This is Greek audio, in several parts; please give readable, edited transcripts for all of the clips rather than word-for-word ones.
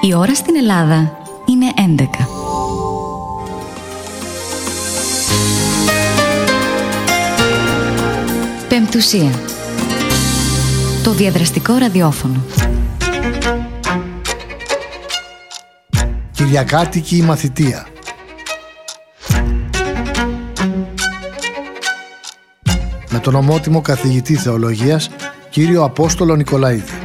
Η ώρα στην Ελλάδα είναι 11. Πεμπτουσία. Το διαδραστικό ραδιόφωνο. Κυριακάτικη μαθητεία. Με τον ομότιμο καθηγητή θεολογίας, κύριο Απόστολο Νικολαίδη.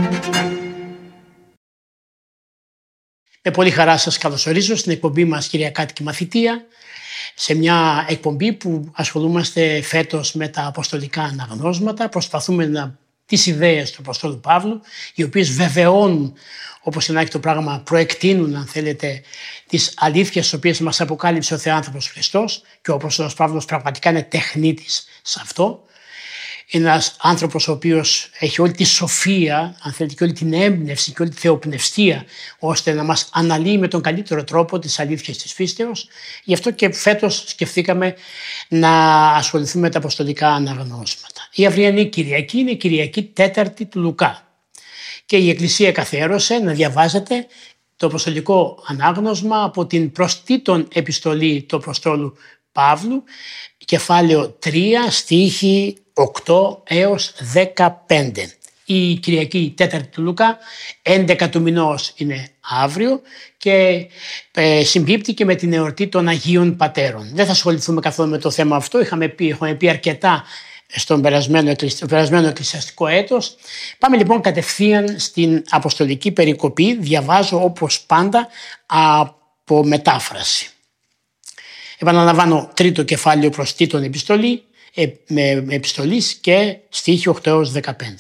Με πολύ χαρά σας καλωσορίζω στην εκπομπή μας Κυριακάτικη μαθητεία, σε μια εκπομπή που ασχολούμαστε φέτος με τα αποστολικά αναγνώσματα. Προσπαθούμε τις ιδέες του Αποστόλου Παύλου, οι οποίες βεβαιώνουν, όπως είναι το πράγμα, προεκτείνουν, αν θέλετε, τις αλήθειες τις οποίες μας αποκάλυψε ο Θεάνθρωπος Χριστός, και ο Απόστολος Παύλος πραγματικά είναι τεχνίτης σε αυτό. Είναι ένας άνθρωπος ο οποίος έχει όλη τη σοφία, αν θέλετε, και όλη την έμπνευση και όλη τη θεοπνευστία, ώστε να μας αναλύει με τον καλύτερο τρόπο τις αλήθειες της πίστεως. Γι' αυτό και φέτος σκεφτήκαμε να ασχοληθούμε με τα αποστολικά αναγνώσματα. Η αυριανή Κυριακή είναι η Κυριακή Τέταρτη του Λουκά. Και η Εκκλησία καθιέρωσε να διαβάζετε το αποστολικό ανάγνωσμα από την προς Τίτον επιστολή του Αποστόλου Παύλου, κεφάλαιο 3, στίχοι 8 έως 15. Η Κυριακή Τέταρτη του Λουκά, 11 του μηνός είναι αύριο και συμπίπτει και με την εορτή των Αγίων Πατέρων. Δεν θα ασχοληθούμε καθόλου με το θέμα αυτό, έχουμε πει αρκετά στον περασμένο εκκλησιαστικό έτος. Πάμε λοιπόν κατευθείαν στην αποστολική περικοπή. Διαβάζω όπως πάντα από μετάφραση. Επαναλαμβάνω, τρίτο κεφάλαιο προς Τίτον επιστολής και στίχη 8 έως 15.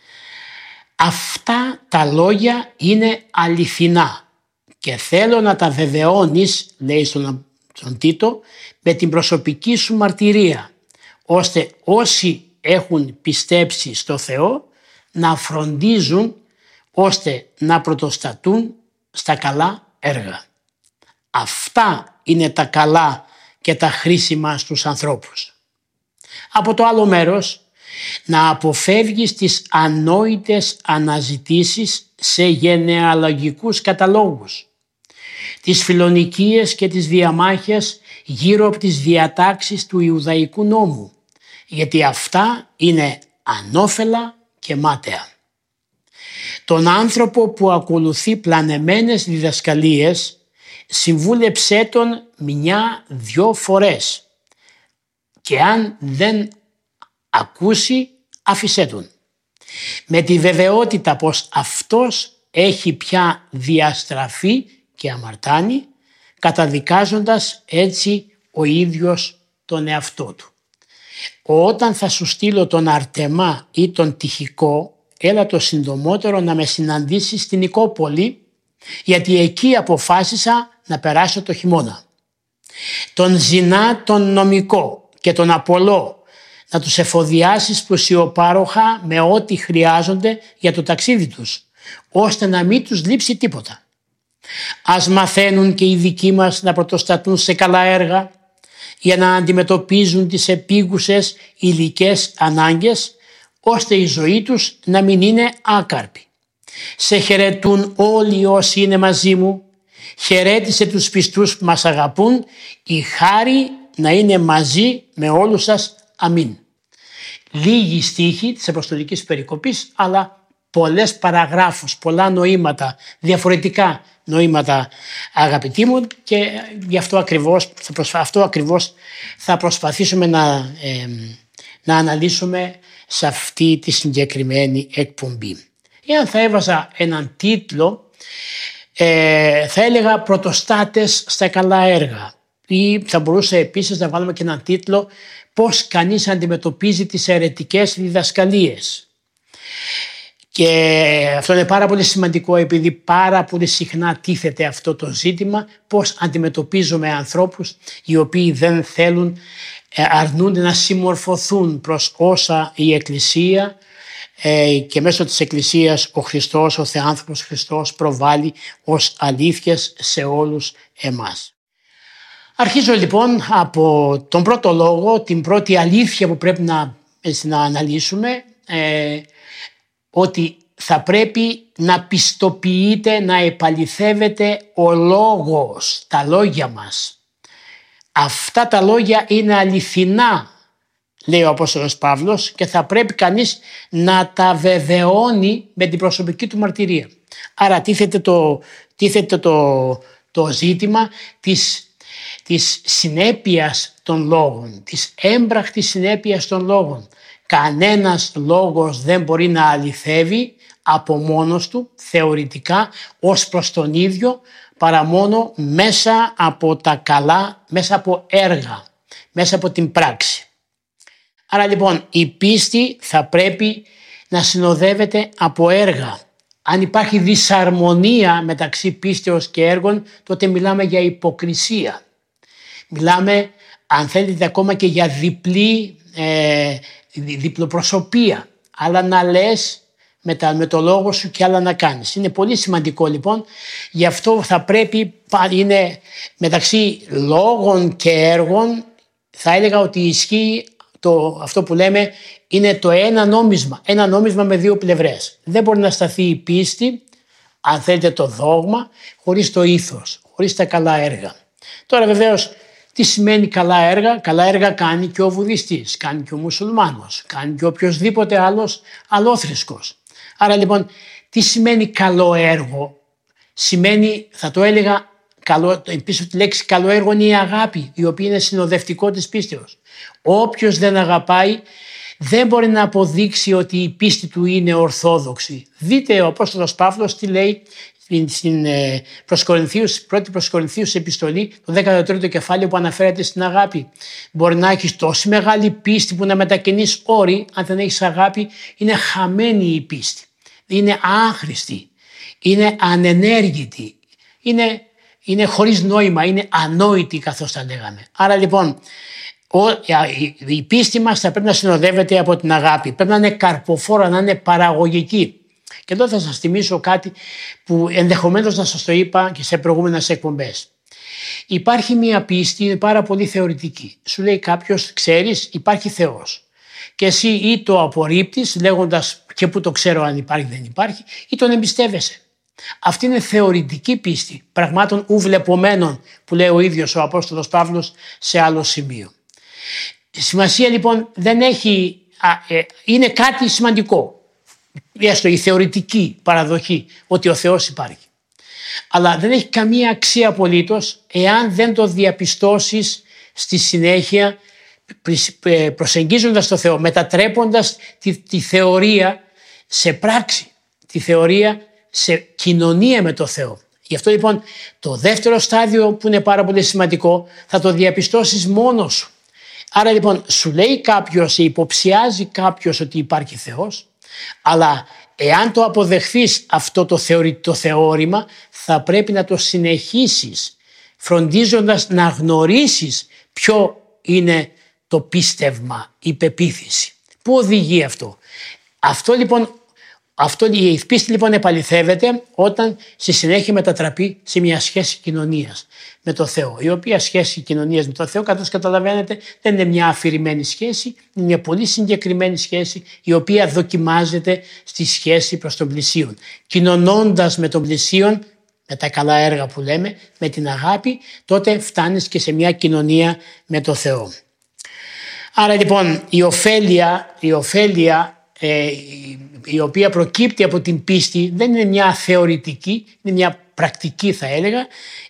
Αυτά τα λόγια είναι αληθινά και θέλω να τα βεβαιώνεις, λέει στον Τίτο, με την προσωπική σου μαρτυρία, ώστε όσοι έχουν πιστέψει στο Θεό να φροντίζουν ώστε να πρωτοστατούν στα καλά έργα. Αυτά είναι τα καλά και τα χρήσιμα στους ανθρώπους. Από το άλλο μέρος, να αποφεύγεις τις ανόητες αναζητήσεις σε γενεαλογικούς καταλόγους, τις φιλονικίες και τις διαμάχες γύρω από τις διατάξεις του Ιουδαϊκού νόμου, γιατί αυτά είναι ανώφελα και μάταια. Τον άνθρωπο που ακολουθεί πλανεμένες διδασκαλίες, συμβούλεψέ τον 1-2 φορές και αν δεν ακούσει, άφησέ τον. Με τη βεβαιότητα πως αυτός έχει πια διαστραφεί και αμαρτάνει, καταδικάζοντας έτσι ο ίδιος τον εαυτό του. Όταν θα σου στείλω τον Αρτεμά ή τον Τυχικό, έλα το συντομότερο να με συναντήσεις στην Νικόπολη, γιατί εκεί αποφάσισα να περάσω το χειμώνα. Τον Ζηνά τον νομικό και τον Απολό να τους εφοδιάσεις πλουσιοπάροχα με ό,τι χρειάζονται για το ταξίδι τους, ώστε να μην τους λείψει τίποτα. Ας μαθαίνουν και οι δικοί μας να πρωτοστατούν σε καλά έργα, για να αντιμετωπίζουν τις επίγουσες υλικές ανάγκες, ώστε η ζωή τους να μην είναι άκαρπη. Σε χαιρετούν όλοι όσοι είναι μαζί μου. Χαιρέτησε τους πιστούς που μας αγαπούν. Η χάρη να είναι μαζί με όλους σας. Αμήν. Λίγοι στίχοι της αποστολικής περικοπής, αλλά πολλές παραγράφους, πολλά νοήματα, διαφορετικά νοήματα, αγαπητοί μου, και γι' αυτό ακριβώς θα προσπαθήσουμε να αναλύσουμε σε αυτή τη συγκεκριμένη εκπομπή. Εάν θα έβαζα έναν τίτλο, θα έλεγα «Πρωτοστάτες στα καλά έργα», ή θα μπορούσα επίσης να βάλουμε και έναν τίτλο «Πώς κανείς αντιμετωπίζει τις αιρετικές διδασκαλίες». Και αυτό είναι πάρα πολύ σημαντικό, επειδή πάρα πολύ συχνά τίθεται αυτό το ζήτημα, πώς αντιμετωπίζουμε ανθρώπους οι οποίοι δεν θέλουν, αρνούνται να συμμορφωθούν προς όσα η Εκκλησία και μέσω της Εκκλησίας ο Χριστός, ο Θεάνθρωπος Χριστός προβάλλει ως αλήθειες σε όλους εμάς. Αρχίζω λοιπόν από τον πρώτο λόγο, την πρώτη αλήθεια που πρέπει να αναλύσουμε, ότι θα πρέπει να πιστοποιείται, να επαληθεύεται ο λόγος, τα λόγια μας. Αυτά τα λόγια είναι αληθινά, λέει ο Απόστολος Παύλος, και θα πρέπει κανείς να τα βεβαιώνει με την προσωπική του μαρτυρία. Άρα τίθεται το ζήτημα της συνέπειας των λόγων, της έμπρακτης συνέπειας των λόγων. Κανένας λόγος δεν μπορεί να αληθεύει από μόνος του, θεωρητικά, ως προς τον ίδιο, παρά μόνο μέσα από τα καλά, μέσα από έργα, μέσα από την πράξη. Άρα λοιπόν η πίστη θα πρέπει να συνοδεύεται από έργα. Αν υπάρχει δυσαρμονία μεταξύ πίστεως και έργων, τότε μιλάμε για υποκρισία. Μιλάμε, αν θέλετε, ακόμα και για διπλοπροσωπία. Άλλα να λες με το λόγο σου και άλλα να κάνεις. Είναι πολύ σημαντικό λοιπόν. Γι' αυτό θα πρέπει, είναι μεταξύ λόγων και έργων, θα έλεγα ότι ισχύει αυτό που λέμε, είναι το ένα νόμισμα με δύο πλευρές. Δεν μπορεί να σταθεί η πίστη, αν θέλετε, το δόγμα, χωρίς το ήθος, χωρίς τα καλά έργα. Τώρα βεβαίως, τι σημαίνει καλά έργα? Καλά έργα κάνει και ο βουδιστής, κάνει και ο μουσουλμάνος, κάνει και οποιοσδήποτε άλλος αλόθρησκος. Άρα λοιπόν, τι σημαίνει καλό έργο? Σημαίνει, θα το έλεγα, πίσω από τη λέξη καλό έργο είναι η αγάπη, η οποία είναι συνοδευτικό της πίστεως. Όποιος δεν αγαπάει δεν μπορεί να αποδείξει ότι η πίστη του είναι ορθόδοξη. Δείτε ο Απόστολος Παύλος τι λέει στην πρώτη προς Κορινθίους επιστολή, το 13ο κεφάλαιο που αναφέρεται στην αγάπη. Μπορεί να έχεις τόση μεγάλη πίστη που να μετακινείς όρη, αν δεν έχεις αγάπη είναι χαμένη η πίστη. Είναι άχρηστη, είναι ανενέργητη, είναι χωρίς νόημα, είναι ανόητη καθώς τα λέγαμε. Άρα λοιπόν η πίστη μας θα πρέπει να συνοδεύεται από την αγάπη. Πρέπει να είναι καρποφόρα, να είναι παραγωγική. Και εδώ θα σας θυμίσω κάτι που ενδεχομένως να σας το είπα και σε προηγούμενες εκπομπές. Υπάρχει μια πίστη, είναι πάρα πολύ θεωρητική. Σου λέει κάποιος, ξέρεις, υπάρχει Θεός. Και εσύ ή το απορρίπτεις λέγοντας και που το ξέρω αν υπάρχει δεν υπάρχει, ή τον εμπιστεύεσαι. Αυτή είναι θεωρητική πίστη, πραγμάτων ουβλεπομένων, που λέει ο ίδιος ο Απόστολος Παύλος σε άλλο σημείο. Σημασία λοιπόν δεν έχει, είναι κάτι σημαντικό, έστω η θεωρητική παραδοχή ότι ο Θεός υπάρχει. Αλλά δεν έχει καμία αξία απολύτως εάν δεν το διαπιστώσεις στη συνέχεια προσεγγίζοντας το Θεό, μετατρέποντας τη θεωρία σε πράξη, τη θεωρία σε κοινωνία με το Θεό. Γι' αυτό λοιπόν το δεύτερο στάδιο που είναι πάρα πολύ σημαντικό θα το διαπιστώσεις μόνος σου. Άρα λοιπόν σου λέει κάποιος, υποψιάζει κάποιος ότι υπάρχει Θεός, αλλά εάν το αποδεχθείς αυτό το θεώρημα θα πρέπει να το συνεχίσεις φροντίζοντας να γνωρίσεις ποιο είναι το πίστευμα, η πεποίθηση. Πού οδηγεί αυτό? Η πίστη λοιπόν επαληθεύεται όταν στη συνέχεια μετατραπεί σε μια σχέση κοινωνίας με το Θεό. Η οποία σχέση κοινωνίας με το Θεό, καθώς καταλαβαίνετε, δεν είναι μια αφηρημένη σχέση, είναι μια πολύ συγκεκριμένη σχέση η οποία δοκιμάζεται στη σχέση προς τον πλησίον. Κοινωνώντας με τον πλησίον, με τα καλά έργα που λέμε, με την αγάπη, τότε φτάνεις και σε μια κοινωνία με το Θεό. Άρα λοιπόν η ωφέλεια η οποία προκύπτει από την πίστη δεν είναι μια θεωρητική, είναι μια πρακτική θα έλεγα,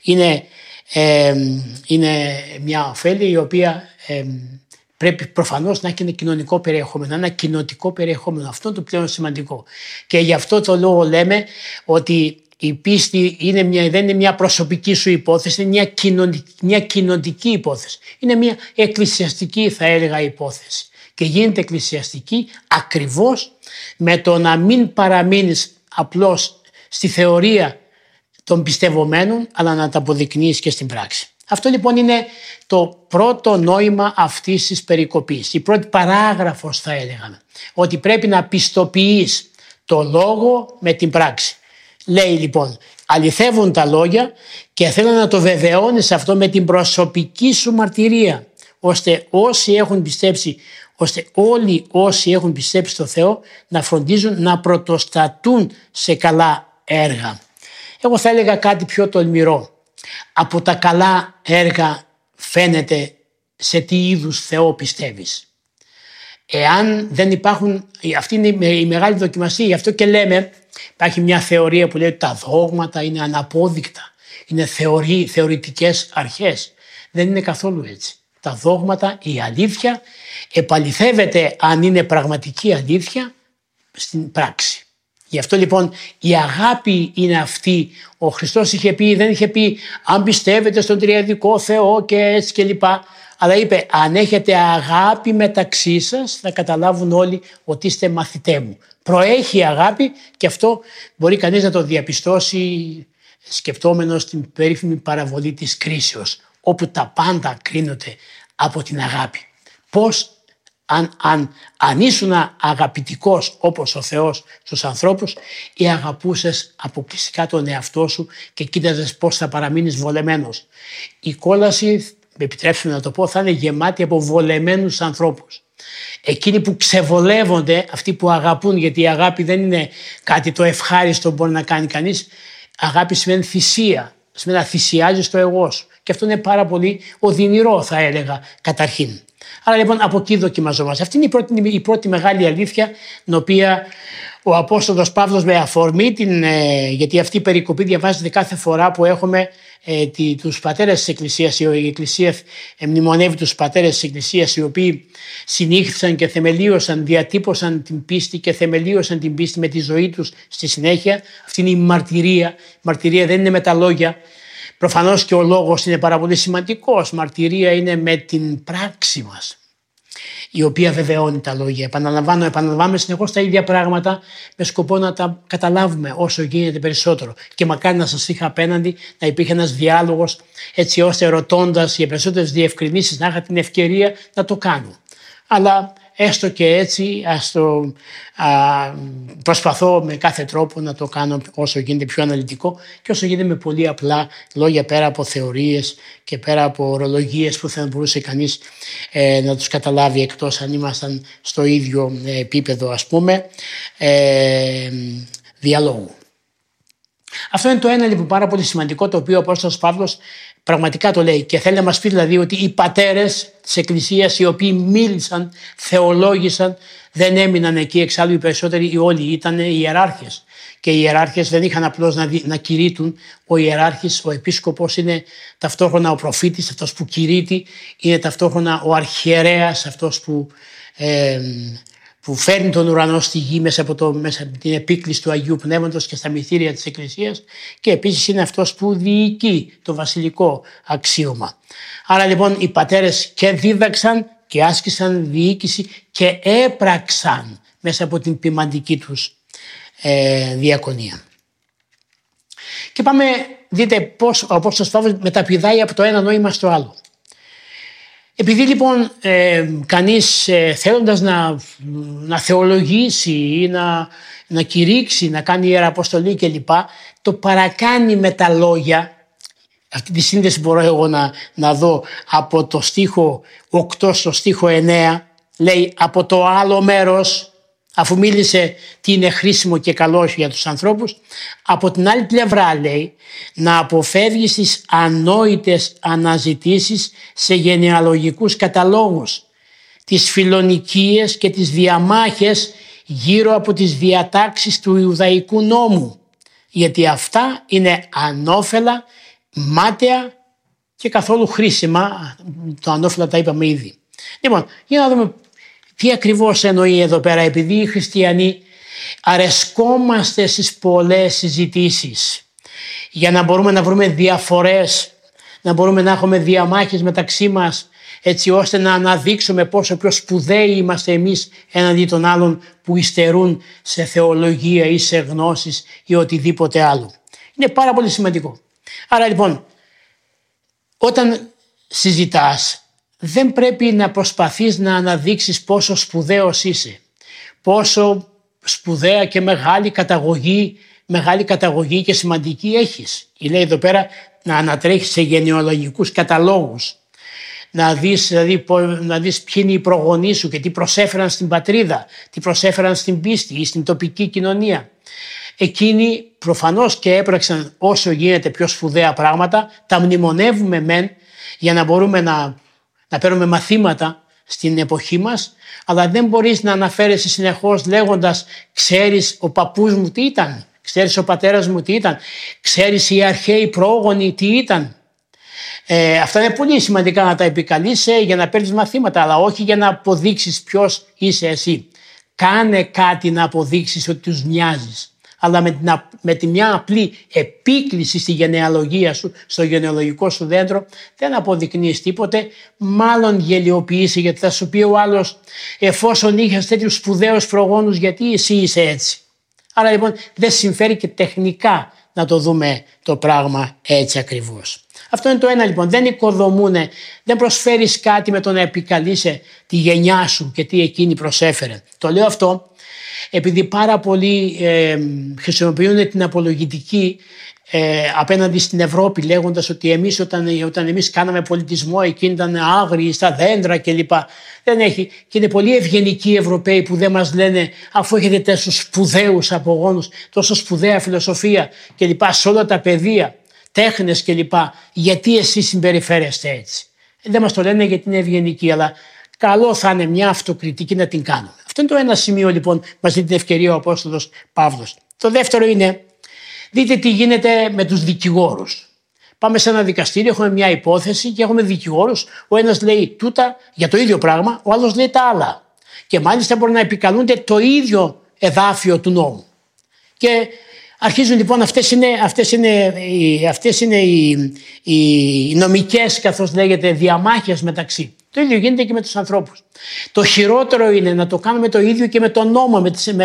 είναι μια ωφέλεια η οποία πρέπει προφανώς να έχει ένα κοινωνικό περιεχόμενο, ένα κοινοτικό περιεχόμενο. Αυτό είναι το πλέον σημαντικό. Και γι' αυτό το λόγο λέμε ότι η πίστη δεν είναι μια προσωπική σου υπόθεση, είναι μια κοινωνική υπόθεση. Είναι μια εκκλησιαστική θα έλεγα υπόθεση. Και γίνεται εκκλησιαστική ακριβώς με το να μην παραμείνεις απλώς στη θεωρία των πιστευομένων, αλλά να τα αποδεικνύεις και στην πράξη. Αυτό λοιπόν είναι το πρώτο νόημα αυτής της περικοπής. Η πρώτη παράγραφος θα έλεγαμε, ότι πρέπει να πιστοποιείς το λόγο με την πράξη. Λέει λοιπόν, αληθεύουν τα λόγια και θέλω να το βεβαιώνεις αυτό με την προσωπική σου μαρτυρία, ώστε όσοι έχουν πιστέψει ώστε όλοι όσοι έχουν πιστέψει στο Θεό να φροντίζουν να πρωτοστατούν σε καλά έργα. Εγώ θα έλεγα κάτι πιο τολμηρό. Από τα καλά έργα φαίνεται σε τι είδους Θεό πιστεύεις. Εάν δεν υπάρχουν, αυτή είναι η μεγάλη δοκιμασία, γι' αυτό και λέμε, υπάρχει μια θεωρία που λέει ότι τα δόγματα είναι αναπόδεικτα, είναι θεωρητικές αρχές. Δεν είναι καθόλου έτσι. Τα δόγματα, η αλήθεια επαληθεύεται αν είναι πραγματική αλήθεια στην πράξη. Γι' αυτό λοιπόν η αγάπη είναι αυτή. Ο Χριστός δεν είχε πει αν πιστεύετε στον τριαδικό Θεό και έτσι και λοιπά. Αλλά είπε αν έχετε αγάπη μεταξύ σας θα καταλάβουν όλοι ότι είστε μαθητέ μου. Προέχει η αγάπη και αυτό μπορεί κανείς να το διαπιστώσει σκεπτόμενος την περίφημη παραβολή της κρίσεως, όπου τα πάντα κρίνονται από την αγάπη. Πώς αν ήσουν αγαπητικός όπως ο Θεός στους ανθρώπους ή αγαπούσες αποκλειστικά τον εαυτό σου και κοίταζες πώς θα παραμείνεις βολεμένος. Η κόλαση, με επιτρέψτε να το πω, θα είναι γεμάτη από βολεμένους ανθρώπους. Εκείνοι που ξεβολεύονται, αυτοί που αγαπούν, γιατί η αγάπη δεν είναι κάτι το ευχάριστο που μπορεί να κάνει κανείς. Αγάπη σημαίνει θυσία, σημαίνει να θυσιάζεις το εγώ σου. Και αυτό είναι πάρα πολύ οδυνηρό, θα έλεγα, καταρχήν. Άρα λοιπόν από εκεί δοκιμαζόμαστε. Αυτή είναι η πρώτη μεγάλη αλήθεια, την οποία ο Απόστολος Παύλος με αφορμή, γιατί αυτή η περικοπή διαβάζεται κάθε φορά που έχουμε τους πατέρες της Εκκλησίας. Η Εκκλησία μνημονεύει τους πατέρες της Εκκλησίας, οι οποίοι συνήχθησαν και θεμελίωσαν, διατύπωσαν την πίστη και θεμελίωσαν την πίστη με τη ζωή τους στη συνέχεια. Αυτή είναι η μαρτυρία. Η μαρτυρία δεν είναι με τα λόγια. Προφανώς και ο λόγος είναι πάρα πολύ σημαντικός. Μαρτυρία είναι με την πράξη μας, η οποία βεβαιώνει τα λόγια. Επαναλαμβάνουμε συνεχώς τα ίδια πράγματα με σκοπό να τα καταλάβουμε όσο γίνεται περισσότερο. Και μακάρι να σας είχα απέναντι να υπήρχε ένας διάλογος, έτσι ώστε ρωτώντας για περισσότερες διευκρινήσεις να είχα την ευκαιρία να το κάνω. Αλλά έστω και έτσι προσπαθώ με κάθε τρόπο να το κάνω όσο γίνεται πιο αναλυτικό και όσο γίνεται με πολύ απλά λόγια, πέρα από θεωρίες και πέρα από ορολογίες που θα μπορούσε κανείς να τους καταλάβει, εκτός αν ήμασταν στο ίδιο επίπεδο, ας πούμε, διαλόγου. Αυτό είναι το ένα λοιπόν πάρα πολύ σημαντικό, το οποίο ο Απόστολος Παύλος πραγματικά το λέει και θέλει να μας πει δηλαδή ότι οι πατέρες της Εκκλησίας, οι οποίοι μίλησαν, θεολόγησαν, δεν έμειναν εκεί. Εξάλλου οι περισσότεροι, οι όλοι ήταν ιεράρχες και οι ιεράρχες δεν είχαν απλώς να κηρύττουν. Ο ιεράρχης, ο επίσκοπος είναι ταυτόχρονα ο προφήτης, αυτός που κηρύττει, είναι ταυτόχρονα ο αρχιερέας, αυτός που φέρνει τον ουρανό στη γη μέσα από την επίκληση του Αγίου Πνεύματος και στα μυθήρια της Εκκλησίας, και επίσης είναι αυτός που διοικεί το βασιλικό αξίωμα. Άρα λοιπόν οι πατέρες και δίδαξαν και άσκησαν διοίκηση και έπραξαν μέσα από την ποιμαντική τους διακονία. Και πάμε, δείτε πώς ο Απόστολος Παύλος μεταπηδάει από το ένα νόημα στο άλλο. Επειδή λοιπόν κανείς θέλοντας να θεολογήσει ή να κηρύξει, να κάνει ιεραποστολή κλπ, το παρακάνει με τα λόγια. Αυτή τη σύνδεση μπορώ εγώ να δω από το στίχο 8 στο στίχο 9. Λέει από το άλλο μέρος, αφού μίλησε τι είναι χρήσιμο και καλό για τους ανθρώπους, από την άλλη πλευρά λέει να αποφεύγεις τις ανόητες αναζητήσεις σε γενεαλογικούς καταλόγους, τις φιλονικίες και τις διαμάχες γύρω από τις διατάξεις του Ιουδαϊκού νόμου, γιατί αυτά είναι ανώφελα, μάταια και καθόλου χρήσιμα. Το ανώφελα τα είπαμε ήδη. Λοιπόν, για να δούμε τι ακριβώς εννοεί εδώ πέρα, επειδή οι χριστιανοί αρεσκόμαστε στις πολλές συζητήσεις για να μπορούμε να βρούμε διαφορές, να μπορούμε να έχουμε διαμάχες μεταξύ μας, έτσι ώστε να αναδείξουμε πόσο πιο σπουδαίοι είμαστε εμείς έναντι των άλλων που υστερούν σε θεολογία ή σε γνώσεις ή οτιδήποτε άλλο. Είναι πάρα πολύ σημαντικό. Άρα λοιπόν, όταν συζητάς, δεν πρέπει να προσπαθείς να αναδείξεις πόσο σπουδαίος είσαι, πόσο σπουδαία και μεγάλη καταγωγή και σημαντική έχεις. Λέει εδώ πέρα να ανατρέχεις σε γενεολογικούς καταλόγους, να δεις ποιοι είναι οι προγονείς σου και τι προσέφεραν στην πατρίδα, τι προσέφεραν στην πίστη ή στην τοπική κοινωνία. Εκείνοι προφανώς και έπραξαν όσο γίνεται πιο σπουδαία πράγματα, τα μνημονεύουμε μεν για να μπορούμε να παίρνουμε μαθήματα στην εποχή μας, αλλά δεν μπορείς να αναφέρεσαι συνεχώς λέγοντας «Ξέρεις ο παππούς μου τι ήταν, ξέρεις ο πατέρας μου τι ήταν, ξέρεις οι αρχαίοι πρόγονοι τι ήταν». Αυτά είναι πολύ σημαντικά να τα επικαλείσαι για να παίρνεις μαθήματα, αλλά όχι για να αποδείξεις ποιος είσαι εσύ. Κάνε κάτι να αποδείξεις ότι τους μοιάζεις. Αλλά με τη μια απλή επίκληση στη γενεαλογία σου, στο γενεαλογικό σου δέντρο, δεν αποδεικνύεις τίποτε, μάλλον γελιοποιείσαι, γιατί θα σου πει ο άλλος, εφόσον είχες τέτοιους σπουδαίους προγόνους, γιατί εσύ είσαι έτσι. Άρα λοιπόν δεν συμφέρει και τεχνικά να το δούμε το πράγμα έτσι ακριβώς. Αυτό είναι το ένα λοιπόν. Δεν οικοδομούνε, δεν προσφέρεις κάτι με το να επικαλείσαι τη γενιά σου και τι εκείνη προσέφερε. Το λέω αυτό επειδή πάρα πολλοί χρησιμοποιούν την απολογητική απέναντι στην Ευρώπη, λέγοντας ότι εμείς όταν εμείς κάναμε πολιτισμό εκείνοι ήταν άγριοι στα δέντρα κλπ. Δεν έχει. Και είναι πολύ ευγενικοί οι Ευρωπαίοι που δεν μας λένε, αφού έχετε τόσους σπουδαίους απογόνους, τόσο σπουδαία φιλοσοφία κλπ. Σε όλα τα πεδία, τέχνες κλπ. Γιατί εσείς συμπεριφέρεστε έτσι. Δεν μας το λένε γιατί είναι ευγενικοί, αλλά καλό θα είναι μια αυτοκριτική να την κάνουμε. Αυτό είναι το ένα σημείο λοιπόν, μας δίνει την ευκαιρία ο Απόστολος Παύλος. Το δεύτερο είναι, δείτε τι γίνεται με τους δικηγόρους. Πάμε σε ένα δικαστήριο, έχουμε μια υπόθεση και έχουμε δικηγόρους. Ο ένας λέει τούτα για το ίδιο πράγμα, ο άλλος λέει τα άλλα. Και μάλιστα μπορεί να επικαλούνται το ίδιο εδάφιο του νόμου. Και αρχίζουν λοιπόν, αυτές είναι οι νομικές, καθώς λέγεται, διαμάχες μεταξύ. Το ίδιο γίνεται και με τους ανθρώπους. Το χειρότερο είναι να το κάνουμε το ίδιο και με τον νόμο,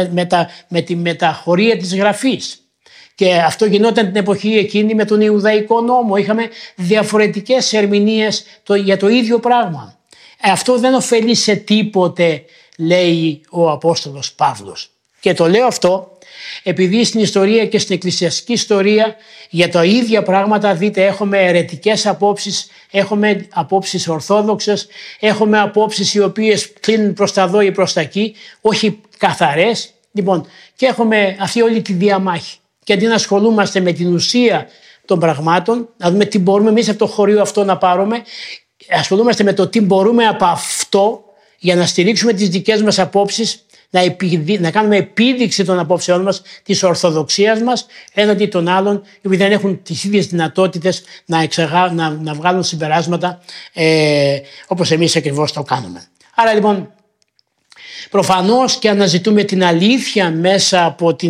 με τα χωρία της γραφής. Και αυτό γινόταν την εποχή εκείνη με τον Ιουδαϊκό νόμο. Είχαμε διαφορετικές ερμηνείες για το ίδιο πράγμα. Αυτό δεν ωφελεί σε τίποτε, λέει ο Απόστολος Παύλος. Και το λέω αυτό επειδή στην ιστορία και στην εκκλησιαστική ιστορία για τα ίδια πράγματα, δείτε, έχουμε αιρετικές απόψεις, έχουμε απόψεις ορθόδοξες, έχουμε απόψεις οι οποίες κλείνουν προς τα δω ή προς τα εκεί, όχι καθαρές. Λοιπόν, και έχουμε αυτή όλη τη διαμάχη. Και αντί να ασχολούμαστε με την ουσία των πραγμάτων, να δούμε τι μπορούμε εμείς από το χωρίο αυτό να πάρουμε, ασχολούμαστε με το τι μπορούμε από αυτό για να στηρίξουμε τις δικές μας απόψεις, να κάνουμε επίδειξη των απόψεών μας, της ορθοδοξίας μας, έναντι των άλλων, οι οποίοι δεν έχουν τις ίδιες δυνατότητες να βγάλουν συμπεράσματα όπως εμείς ακριβώς το κάνουμε. Άρα λοιπόν, προφανώς και αναζητούμε την αλήθεια μέσα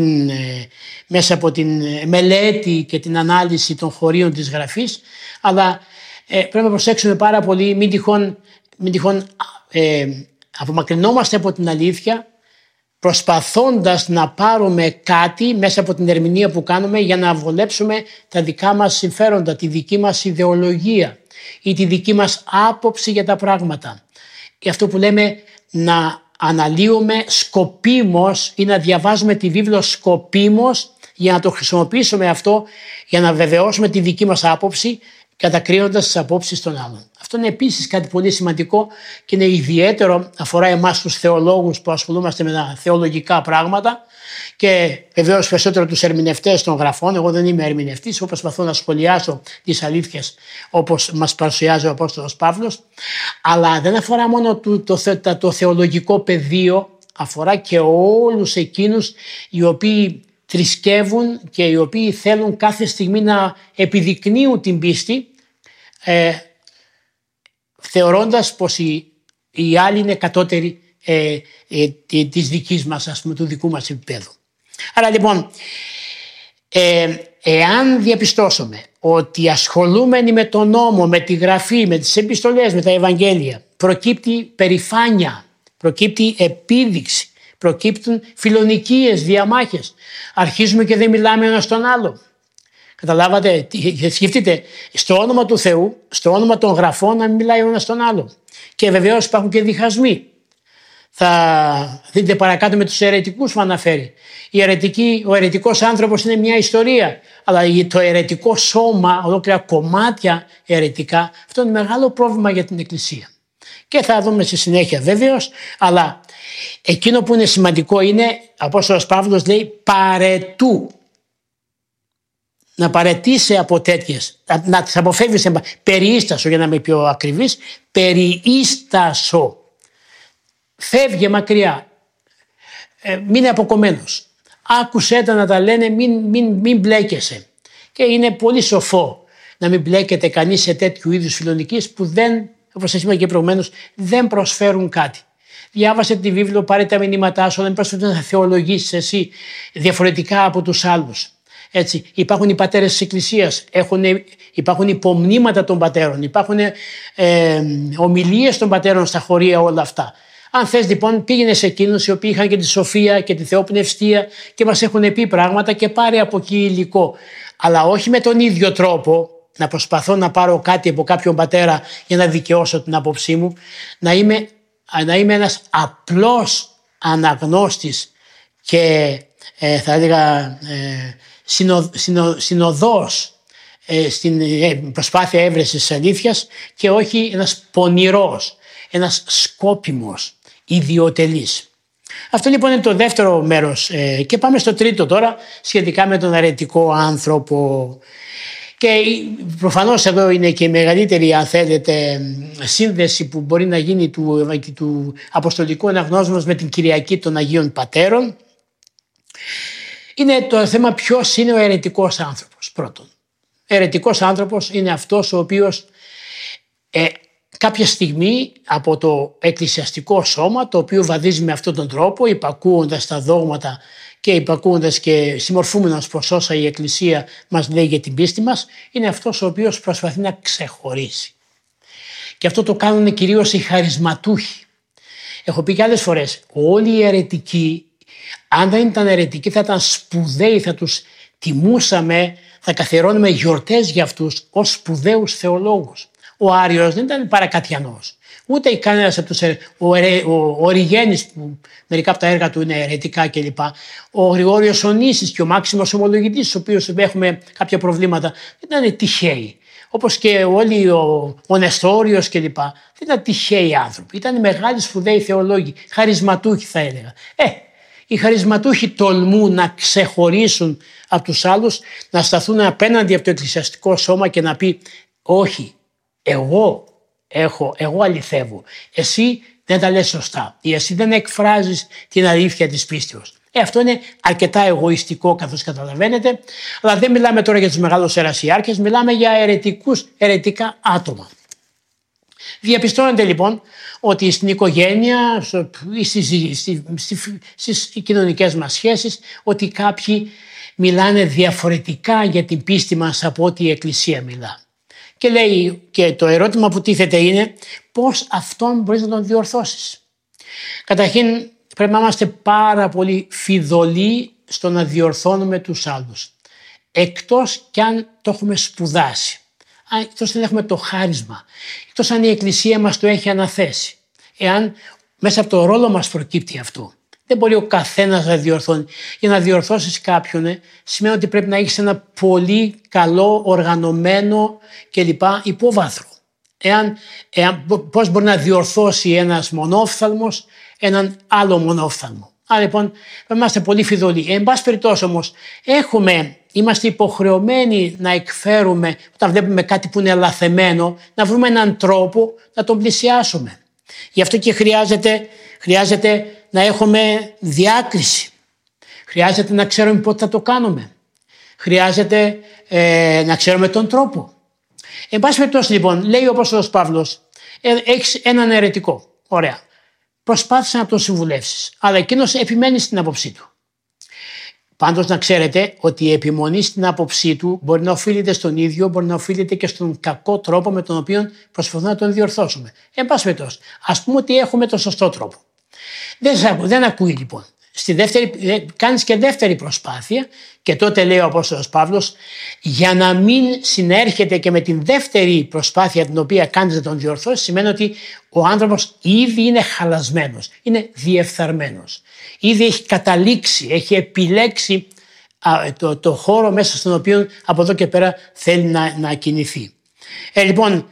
από την μελέτη και την ανάλυση των χωρίων της γραφής, αλλά πρέπει να προσέξουμε πάρα πολύ, μην τυχόν απομακρυνόμαστε από την αλήθεια, προσπαθώντας να πάρουμε κάτι μέσα από την ερμηνεία που κάνουμε για να βολέψουμε τα δικά μας συμφέροντα, τη δική μας ιδεολογία ή τη δική μας άποψη για τα πράγματα. Και αυτό που λέμε να αναλύουμε σκοπίμως ή να διαβάζουμε τη βίβλο σκοπίμως για να το χρησιμοποιήσουμε αυτό για να βεβαιώσουμε τη δική μας άποψη κατακρίνοντας τις απόψεις των άλλων. Αυτό είναι επίσης κάτι πολύ σημαντικό και είναι ιδιαίτερο, αφορά εμάς τους θεολόγους που ασχολούμαστε με τα θεολογικά πράγματα και βεβαίως περισσότερο τους ερμηνευτές των γραφών. Εγώ δεν είμαι ερμηνευτής, εγώ προσπαθώ να σχολιάσω τις αλήθειες όπως μας παρουσιάζει ο Απόστολος Παύλος, αλλά δεν αφορά μόνο το θεολογικό πεδίο, αφορά και όλους εκείνους οι οποίοι θρησκεύουν και οι οποίοι θέλουν κάθε στιγμή να επιδεικνύουν την πίστη, θεωρώντας πως οι άλλοι είναι κατώτεροι της δικής μας, ας πούμε, του δικού μας επίπεδου. Άρα λοιπόν, εάν διαπιστώσουμε ότι ασχολούμενοι με τον νόμο, με τη γραφή, με τις επιστολές, με τα Ευαγγέλια, προκύπτει περηφάνεια, προκύπτει επίδειξη, προκύπτουν φιλονικίες, διαμάχες. Αρχίζουμε και δεν μιλάμε ένας στον άλλο. Καταλάβατε, σκεφτείτε, στο όνομα του Θεού, στο όνομα των γραφών να μην μιλάει ο ένας στον άλλο. Και βεβαίως υπάρχουν και διχασμοί. Θα δείτε παρακάτω με τους αιρετικούς που αναφέρει. Ο αιρετικός άνθρωπος είναι μια ιστορία, αλλά το αιρετικό σώμα, ολόκληρα κομμάτια αιρετικά, αυτό είναι μεγάλο πρόβλημα για την Εκκλησία. Και θα δούμε στη συνέχεια βέβαιος, αλλά εκείνο που είναι σημαντικό είναι, ο Απόστολος Παύλος λέει, παρετού. Να παρετήσει από τέτοιες, να τις αποφεύγεις, περιίστασο για να είμαι πιο ακριβής, περιίστασο. Φεύγε μακριά, μείνε αποκομμένος. Άκουσέ τα να τα λένε, μην μπλέκεσαι. Και είναι πολύ σοφό να μην μπλέκεται κανείς σε τέτοιου είδους φιλονικίες που δεν, όπως σας είπα και προηγουμένως, δεν προσφέρουν κάτι. Διάβασε τη βίβλο, πάρε τα μηνύματά σου, δεν προσπαθείς να θεολογήσεις εσύ διαφορετικά από τους άλλους. Έτσι, υπάρχουν οι πατέρες της Εκκλησίας, υπάρχουν υπομνήματα των πατέρων, υπάρχουν ομιλίες των πατέρων στα χωρία, όλα αυτά. Αν θες λοιπόν, πήγαινε σε εκείνους οι οποίοι είχαν και τη σοφία και τη θεόπνευστία και μας έχουν πει πράγματα και πάρε από εκεί υλικό. Αλλά όχι με τον ίδιο τρόπο να προσπαθώ να πάρω κάτι από κάποιον πατέρα για να δικαιώσω την άποψή μου, να είμαι ένας απλός αναγνώστης και θα έλεγα συνοδός στην προσπάθεια έβρεσης της αλήθειας και όχι ένας πονηρός, ένας σκόπιμος, ιδιοτελής. Αυτό λοιπόν είναι το δεύτερο μέρος και πάμε στο τρίτο τώρα σχετικά με τον αιρετικό άνθρωπο. Και προφανώς εδώ είναι και η μεγαλύτερη, αν θέλετε, σύνδεση που μπορεί να γίνει του αποστολικού αναγνώσματος με την Κυριακή των Αγίων Πατέρων. Είναι το θέμα ποιος είναι ο αιρετικός άνθρωπος. Πρώτον, αιρετικός άνθρωπος είναι αυτός ο οποίος κάποια στιγμή από το εκκλησιαστικό σώμα, το οποίο βαδίζει με αυτόν τον τρόπο, υπακούοντας τα δόγματα και υπακούοντας και συμμορφούμενος προς όσα η Εκκλησία μας λέει για την πίστη μας, είναι αυτός ο οποίος προσπαθεί να ξεχωρίσει. Και αυτό το κάνουν κυρίως οι χαρισματούχοι. Έχω πει και άλλες φορές, όλοι οι αιρετικοί, αν δεν ήταν αιρετικοί θα ήταν σπουδαίοι, θα τους τιμούσαμε, θα καθιερώνουμε γιορτές για αυτούς ως σπουδαίους θεολόγους. Ο Άριος δεν ήταν παρακατιανός. Ούτε κανένας από τους ο Οριγένης που μερικά από τα έργα του είναι αιρετικά κλπ. Ο Γρηγόριος Ονήσης και ο Μάξιμος Ομολογητής, στους οποίους έχουμε κάποια προβλήματα, δεν ήταν τυχαίοι. Όπως και όλοι ο Νεστόριος κλπ. Δεν ήταν τυχαίοι άνθρωποι. Ήταν μεγάλοι σπουδαίοι θεολόγοι, χαρισματούχοι θα έλεγα. Οι χαρισματούχοι τολμούν να ξεχωρίσουν από τους άλλους, να σταθούν απέναντι από το εκκλησιαστικό σώμα και να πει όχι, εγώ αληθεύω. Εσύ δεν τα λες σωστά. Ή εσύ δεν εκφράζεις την αλήθεια της πίστεως. Αυτό είναι αρκετά εγωιστικό καθώς καταλαβαίνετε. Αλλά δεν μιλάμε τώρα για τους μεγάλους ερασιάρχες, μιλάμε για αιρετικά άτομα. Διαπιστώνεται λοιπόν ότι στην οικογένεια, στις κοινωνικές μας σχέσεις, ότι κάποιοι μιλάνε διαφορετικά για την πίστη μας από ό,τι η Εκκλησία μιλά. Και λέει, και το ερώτημα που τίθεται είναι πώς αυτόν μπορείς να τον διορθώσεις. Καταρχήν πρέπει να είμαστε πάρα πολύ φιδωλοί στο να διορθώνουμε τους άλλους. Εκτός κι αν το έχουμε σπουδάσει. Εκτός αν έχουμε το χάρισμα. Εκτός αν η Εκκλησία μας το έχει αναθέσει. Εάν μέσα από το ρόλο μας προκύπτει αυτό. Δεν μπορεί ο καθένας να διορθώνει. Για να διορθώσεις κάποιον σημαίνει ότι πρέπει να έχεις ένα πολύ καλό, οργανωμένο κλπ. Υπόβαθρο. Πώς μπορεί να διορθώσει ένας μονόφθαλμος έναν άλλο μονόφθαλμο. Άρα λοιπόν πρέπει να είμαστε πολύ φιδωλοί. Εν πάση περιπτώσει όμως είμαστε υποχρεωμένοι να εκφέρουμε όταν βλέπουμε κάτι που είναι λαθεμένο, να βρούμε έναν τρόπο να τον πλησιάσουμε. Γι' αυτό και χρειάζεται να έχουμε διάκριση. Χρειάζεται να ξέρουμε πότε θα το κάνουμε. Χρειάζεται να ξέρουμε τον τρόπο. Εν πάση περιπτώσει λοιπόν, λέει ο Απόστολος Παύλος, έχεις έναν αιρετικό. Ωραία. Προσπάθησε να τον συμβουλεύσεις. Αλλά εκείνος επιμένει στην άποψή του. Πάντως να ξέρετε ότι η επιμονή στην άποψή του μπορεί να οφείλεται στον ίδιο, μπορεί να οφείλεται και στον κακό τρόπο με τον οποίο προσπαθούμε να τον διορθώσουμε. Εν πάση περιπτώσει, ας πούμε ότι έχουμε τον σωστό τρόπο. Δεν ακούει λοιπόν. κάνεις και δεύτερη προσπάθεια και τότε λέει ο Απόστολος Παύλος, για να μην συνέρχεται και με την δεύτερη προσπάθεια την οποία κάνεις να τον διορθώσεις, σημαίνει ότι ο άνθρωπος ήδη είναι χαλασμένος, είναι διεφθαρμένος, ήδη έχει καταλήξει, έχει επιλέξει το χώρο μέσα στον οποίο από εδώ και πέρα θέλει να κινηθεί. Λοιπόν,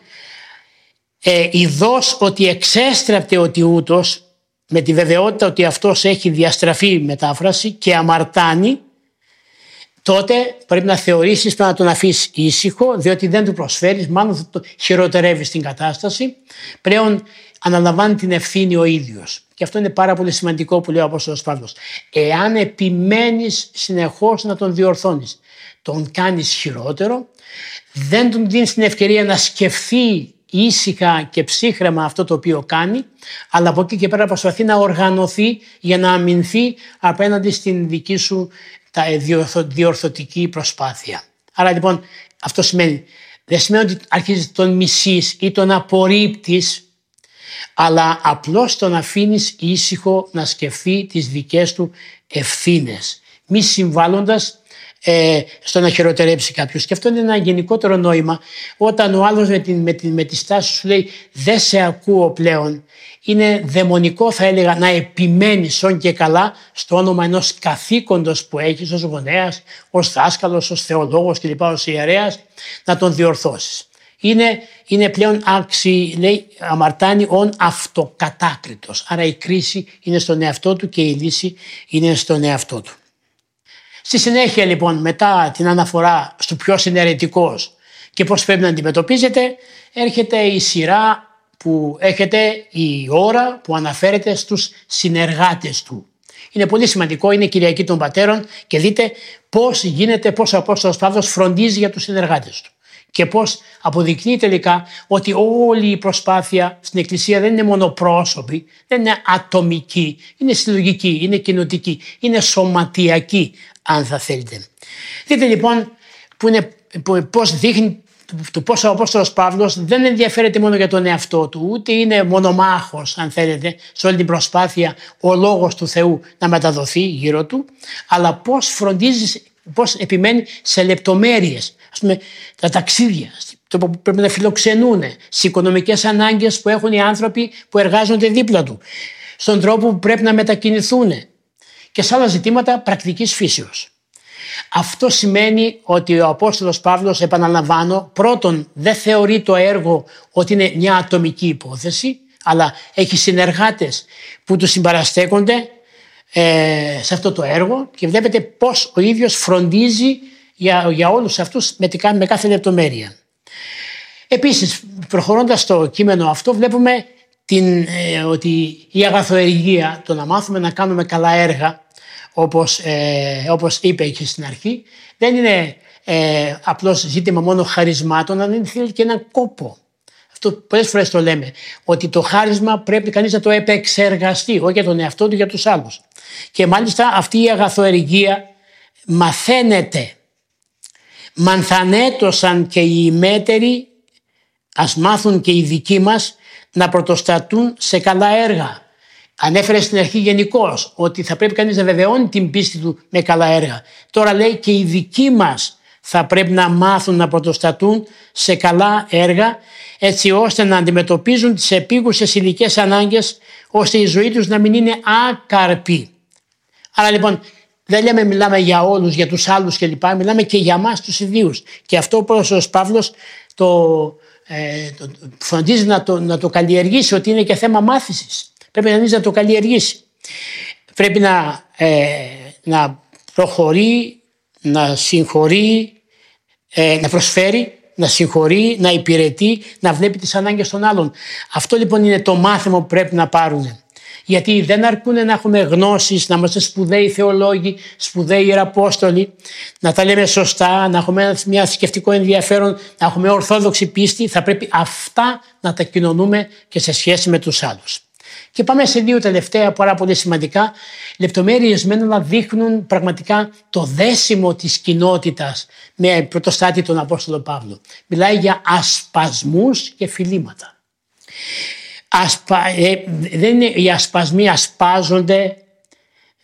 ειδώς ότι εξέστραπτε ότι ούτως, με τη βεβαιότητα ότι αυτός έχει διαστραφεί, μετάφραση, και αμαρτάνει, τότε πρέπει να θεωρήσεις, πρέπει να τον αφήσεις ήσυχο, διότι δεν του προσφέρεις, μάλλον θα το χειροτερεύεις την κατάσταση, πλέον αναλαμβάνει την ευθύνη ο ίδιος. Και αυτό είναι πάρα πολύ σημαντικό που λέει ο Απόστολος Παύλος. Εάν επιμένεις συνεχώς να τον διορθώνεις, τον κάνεις χειρότερο, δεν του δίνεις την ευκαιρία να σκεφτεί ήσυχα και ψύχρεμα αυτό το οποίο κάνει, αλλά από εκεί και πέρα προσπαθεί να οργανωθεί για να αμυνθεί απέναντι στην δική σου διορθωτική προσπάθεια. Άρα λοιπόν αυτό δεν σημαίνει ότι αρχίζεις τον μισείς ή τον απορρίπτεις, αλλά απλώς τον αφήνεις ήσυχο να σκεφτεί τις δικές του ευθύνες, μη συμβάλλοντας στο να χειροτερέψει κάποιος. Και αυτό είναι ένα γενικότερο νόημα. Όταν ο άλλος με τη στάση σου λέει δεν σε ακούω πλέον, είναι δαιμονικό, θα έλεγα, να επιμένεις όν και καλά στο όνομα ενός καθήκοντος που έχεις ως γονέας, ως δάσκαλος, ως θεολόγος κλπ, ως ιερέας, να τον διορθώσεις. Είναι πλέον λέει, αμαρτάνει όν αυτοκατάκριτος. Άρα η κρίση είναι στον εαυτό του και η λύση είναι στον εαυτό του. Στη συνέχεια λοιπόν, μετά την αναφορά στο ποιος είναι αιρετικός και πώς πρέπει να αντιμετωπίζεται, έρχεται η σειρά που έρχεται, η ώρα που αναφέρεται στους συνεργάτες του. Είναι πολύ σημαντικό, είναι Κυριακή των Πατέρων και δείτε πώς ο Απόστολος Παύλος φροντίζει για τους συνεργάτες του και πώς αποδεικνύει τελικά ότι όλη η προσπάθεια στην Εκκλησία δεν είναι μονοπρόσωπη, δεν είναι ατομική, είναι συλλογική, είναι κοινοτική, είναι σωματιακή, αν θα θέλετε. Δείτε λοιπόν πώς δείχνει το πώς ο Απόστολος Παύλος δεν ενδιαφέρεται μόνο για τον εαυτό του, ούτε είναι μονομάχος, αν θέλετε, σε όλη την προσπάθεια ο λόγος του Θεού να μεταδοθεί γύρω του, αλλά πώς φροντίζει, πώς επιμένει σε λεπτομέρειες, ας πούμε τα ταξίδια, το που πρέπει να φιλοξενούν, στις οικονομικές ανάγκες που έχουν οι άνθρωποι που εργάζονται δίπλα του, στον τρόπο που πρέπει να μετακινηθούν και σε άλλα ζητήματα πρακτικής φύσεως. Αυτό σημαίνει ότι ο Απόστολος Παύλος, επαναλαμβάνω, πρώτον δεν θεωρεί το έργο ότι είναι μια ατομική υπόθεση, αλλά έχει συνεργάτες που του συμπαραστέκονται σε αυτό το έργο και βλέπετε πώς ο ίδιος φροντίζει για όλους αυτούς με κάθε λεπτομέρεια. Επίσης, προχωρώντας στο κείμενο αυτό, βλέπουμε ότι η αγαθοεργία, το να μάθουμε να κάνουμε καλά έργα, όπως είπε και στην αρχή, δεν είναι απλώς ζήτημα μόνο χαρισμάτων, αλλά θέλει και έναν κόπο. Αυτό πολλές φορές το λέμε, ότι το χάρισμα πρέπει κανείς να το επεξεργαστεί, όχι για τον εαυτό του, για τους άλλους. Και μάλιστα αυτή η αγαθοεργία μαθαίνεται. Μανθανέτωσαν και οι ημέτεροι, ας μάθουν και οι δικοί μας να πρωτοστατούν σε καλά έργα. Ανέφερε στην αρχή γενικώς ότι θα πρέπει κανείς να βεβαιώνει την πίστη του με καλά έργα. Τώρα λέει και οι δικοί μας θα πρέπει να μάθουν να πρωτοστατούν σε καλά έργα, έτσι ώστε να αντιμετωπίζουν τις επίγουσες υλικές ανάγκες, ώστε η ζωή τους να μην είναι άκαρπη. Άρα λοιπόν δεν μιλάμε για όλους, για τους άλλους κλπ. Μιλάμε και για μας τους ιδίους. Και αυτό ο Απόστολος Παύλος φροντίζει να το καλλιεργήσει, ότι είναι και θέμα μάθησης. Πρέπει κανείς να το καλλιεργήσει. Πρέπει να προχωρεί, να συγχωρεί, να προσφέρει, να συγχωρεί, να υπηρετεί, να βλέπει τις ανάγκες των άλλων. Αυτό λοιπόν είναι το μάθημα που πρέπει να πάρουν. Γιατί δεν αρκούν να έχουμε γνώσεις, να είμαστε σπουδαίοι θεολόγοι, σπουδαίοι ιεραπόστολοι, να τα λέμε σωστά, να έχουμε μια θρησκευτικό ενδιαφέρον, να έχουμε ορθόδοξη πίστη. Θα πρέπει αυτά να τα κοινωνούμε και σε σχέση με τους άλλους. Και πάμε σε δύο τελευταία πάρα πολύ σημαντικά λεπτομέρειες μεν, αλλά δείχνουν πραγματικά το δέσιμο της κοινότητας με πρωτοστάτη τον Απόστολο Παύλο. Μιλάει για ασπασμούς και φιλήματα. Οι ασπασμοί ασπάζονται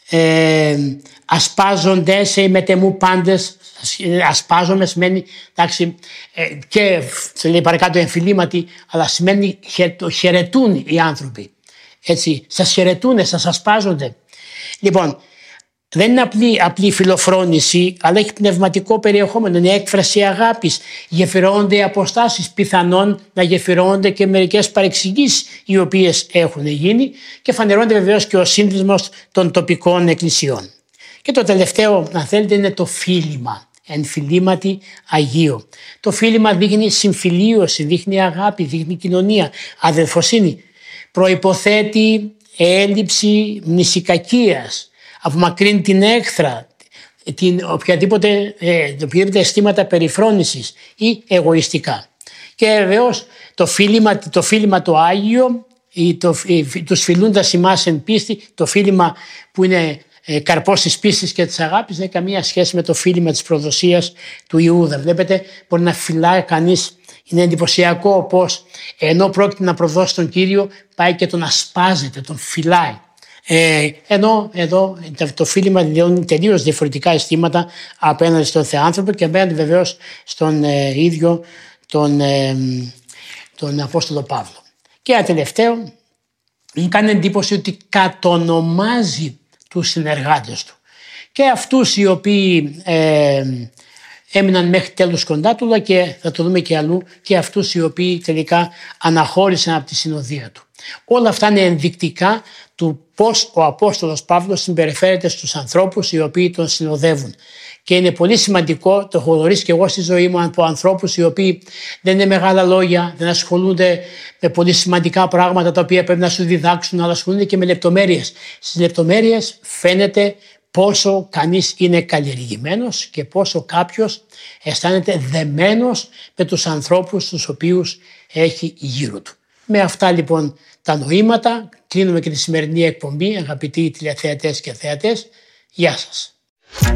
ασπάζονται σε μετεμού πάντες. Ασπάζομαι σημαίνει, εντάξει, και σε λέει παρακάτω εμφυλίματι, αλλά σημαίνει το χαιρετούν οι άνθρωποι. Έτσι, σας χαιρετούν, σας ασπάζονται. Λοιπόν, δεν είναι απλή φιλοφρόνηση, αλλά έχει πνευματικό περιεχόμενο. Είναι έκφραση αγάπης. Γεφυρώνονται οι αποστάσεις. Πιθανόν να γεφυρώνονται και μερικές παρεξηγήσεις οι οποίες έχουν γίνει και φανερώνεται βεβαίως και ο σύνδεσμος των τοπικών εκκλησιών. Και το τελευταίο, αν θέλετε, είναι το φίλημα. Εμφυλίματι Αγίου. Το φίλημα δείχνει συμφιλίωση, δείχνει αγάπη, δείχνει κοινωνία, αδελφοσύνη. Προϋποθέτει έλλειψη μνησικακίας. Απομακρύνει την έχθρα, οποιαδήποτε αισθήματα περιφρόνησης ή εγωιστικά. Και βεβαίως το φίλημα το Άγιο, τους φιλούντας ημάς εν πίστη, το φίλημα που είναι καρπός της πίστης και της αγάπης, δεν έχει καμία σχέση με το φίλημα της προδοσίας του Ιούδα. Βλέπετε, μπορεί να φυλάει κανείς. Είναι εντυπωσιακό πως ενώ πρόκειται να προδώσει τον Κύριο, πάει και τον ασπάζεται, τον φυλάει. Ενώ εδώ το φίλημα δηλώνει τελείως διαφορετικά αισθήματα απέναντι στον Θεάνθρωπο και απέναντι βεβαίως στον ίδιο τον Απόστολο Παύλο. Και ένα τελευταίο, μου κάνει εντύπωση ότι κατονομάζει τους συνεργάτες του και αυτούς οι οποίοι έμειναν μέχρι τέλους κοντά του, αλλά και θα το δούμε και αλλού, και αυτούς οι οποίοι τελικά αναχώρησαν από τη συνοδεία του. Όλα αυτά είναι ενδεικτικά του πώς ο Απόστολος Παύλος συμπεριφέρεται στους ανθρώπους οι οποίοι τον συνοδεύουν. Και είναι πολύ σημαντικό, το έχω γνωρίσει και εγώ στη ζωή μου, από ανθρώπους οι οποίοι δεν είναι μεγάλα λόγια, δεν ασχολούνται με πολύ σημαντικά πράγματα τα οποία πρέπει να σου διδάξουν, αλλά ασχολούνται και με λεπτομέρειες. Στις λεπτομέρειες φαίνεται πόσο κανείς είναι καλλιεργημένος και πόσο κάποιος αισθάνεται δεμένος με τους ανθρώπους τους οποίους έχει γύρω του. Με αυτά λοιπόν τα νοήματα κλείνουμε και τη σημερινή εκπομπή, αγαπητοί τηλεθεατές και θεατές. Γεια σας.